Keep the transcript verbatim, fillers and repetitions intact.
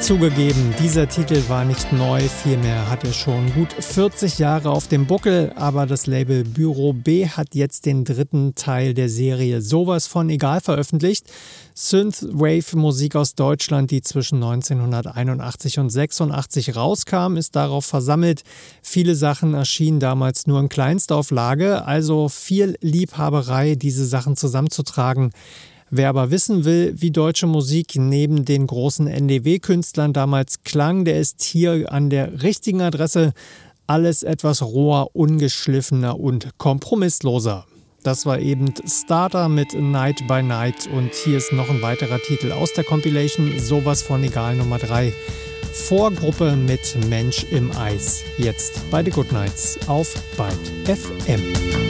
Zugegeben, dieser Titel war nicht neu, vielmehr hat er schon gut vierzig Jahre auf dem Buckel, aber das Label Büro B hat jetzt den dritten Teil der Serie Sowas von egal veröffentlicht. Synthwave-Musik aus Deutschland, die zwischen neunzehnhunderteinundachtzig und sechsundachtzig rauskam, ist darauf versammelt. Viele Sachen erschienen damals nur in Kleinstauflage, also viel Liebhaberei, diese Sachen zusammenzutragen. Wer aber wissen will, wie deutsche Musik neben den großen N D W-Künstlern damals klang, der ist hier an der richtigen Adresse. Alles etwas roher, ungeschliffener und kompromissloser. Das war eben Starter mit Night by Night und hier ist noch ein weiterer Titel aus der Compilation Sowas von egal Nummer drei. Vorgruppe mit Mensch im Eis. Jetzt bei The Goodnights auf Byte F M.